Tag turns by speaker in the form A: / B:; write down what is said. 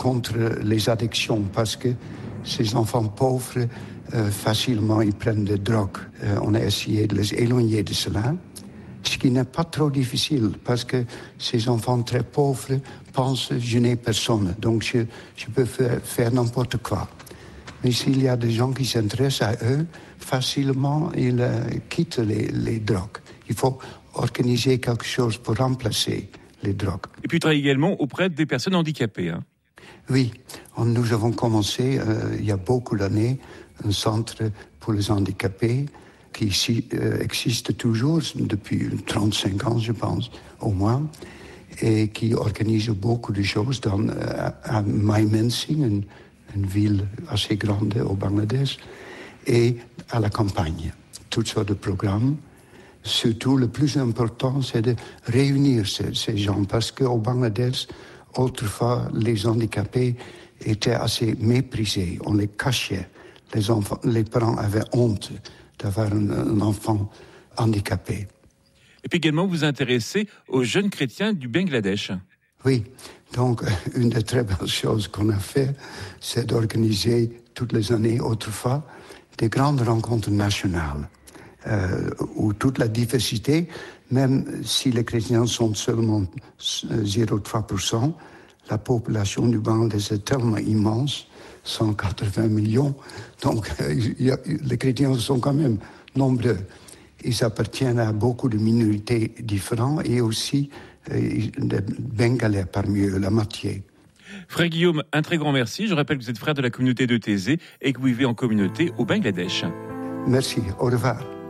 A: contre les addictions, parce que ces enfants pauvres, facilement, ils prennent de drogue. On a essayé de les éloigner de cela, ce qui n'est pas trop difficile, parce que ces enfants très pauvres pensent « je n'ai personne, donc je peux faire n'importe quoi ». Mais s'il y a des gens qui s'intéressent à eux, facilement, ils quittent les drogues. Il faut organiser quelque chose pour remplacer les drogues.
B: Et puis, tu travailles également auprès des personnes handicapées. Hein.
A: Oui, nous avons commencé, il y a beaucoup d'années, un centre pour les handicapés qui existe toujours depuis 35 ans, je pense, au moins, et qui organise beaucoup de choses à Mymensingh, une ville assez grande au Bangladesh, et à la campagne. Toutes sortes de programmes. Surtout, le plus important, c'est de réunir ces gens, parce qu'au Bangladesh, autrefois, les handicapés étaient assez méprisés. On les cachait. Les parents avaient honte d'avoir un enfant handicapé.
B: Et puis également, vous vous intéressez aux jeunes chrétiens du Bangladesh.
A: Oui, donc une des très belles choses qu'on a fait, c'est d'organiser toutes les années, autrefois, des grandes rencontres nationales, où toute la diversité, même si les chrétiens sont seulement 0,3%, la population du Bangladesh est tellement immense, 180 millions, donc les chrétiens sont quand même nombreux. Ils appartiennent à beaucoup de minorités différentes et aussi des Bengalais parmi eux, la moitié.
B: Frère Guillaume, un très grand merci. Je rappelle que vous êtes frère de la communauté de Thésée et que vous vivez en communauté au Bangladesh.
A: Merci, au revoir.